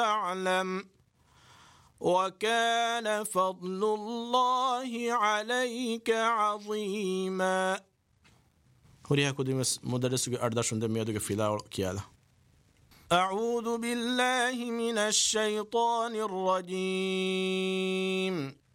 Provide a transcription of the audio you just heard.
أعلم وكان فضل الله عليك عظيما. هوريها كوديمس مدرسك أرداشون دميادك في لا كيالا. أعوذ بالله من الشيطان الرجيم.